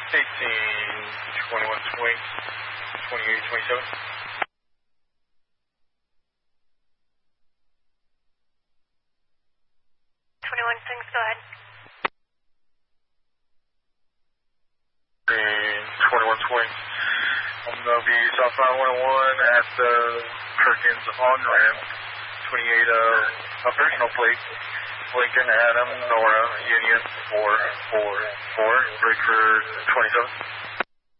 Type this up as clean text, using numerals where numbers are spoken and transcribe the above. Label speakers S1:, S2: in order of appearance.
S1: 18, 21 swing, 28, 27.
S2: 21 swings, go ahead.
S1: And 21 swing. I'm going to be southbound 101 at the Perkins on-ramp. 28 operational plate. Lincoln, Adam, Nora, Union, 444. Break for 27.